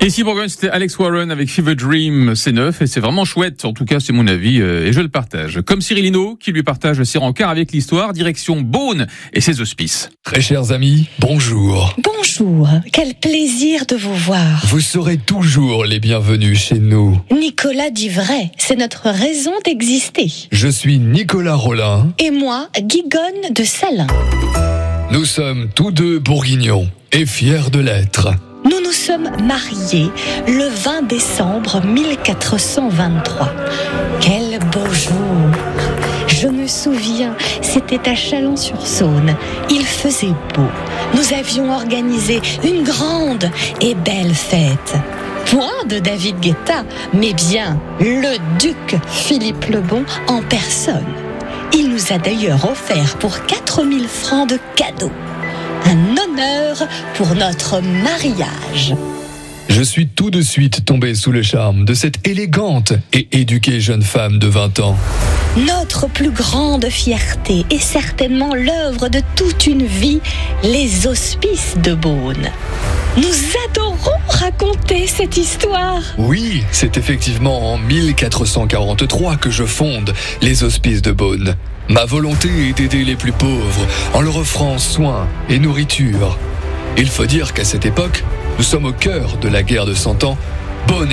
Ici Bourgogne, c'était Alex Warren avec Fever Dream, c'est neuf et c'est vraiment chouette, en tout cas c'est mon avis et je le partage. Comme Cyril Hinault qui lui partage ses rencarts avec l'histoire, direction Beaune et ses hospices. Très chers amis, bonjour. Bonjour, quel plaisir de vous voir. Vous serez toujours les bienvenus chez nous. Nicolas dit vrai, c'est notre raison d'exister. Je suis Nicolas Rollin. Et moi, Guigonne de Salins. Nous sommes tous deux bourguignons et fiers de l'être. Nous nous sommes mariés le 20 décembre 1423. Quel beau jour! Je me souviens, c'était à Chalon-sur-Saône. Il faisait beau. Nous avions organisé une grande et belle fête. Point de David Guetta, mais bien le duc Philippe le Bon en personne. Il nous a d'ailleurs offert pour 4000 francs de cadeaux. Un honneur pour notre mariage. Je suis tout de suite tombé sous le charme de cette élégante et éduquée jeune femme de 20 ans. Notre plus grande fierté est certainement l'œuvre de toute une vie, les Hospices de Beaune. Nous adorons raconter cette histoire. Oui, c'est effectivement en 1443 que je fonde les Hospices de Beaune. Ma volonté est d'aider les plus pauvres en leur offrant soins et nourriture. Il faut dire qu'à cette époque, nous sommes au cœur de la guerre de 100 ans. Beaune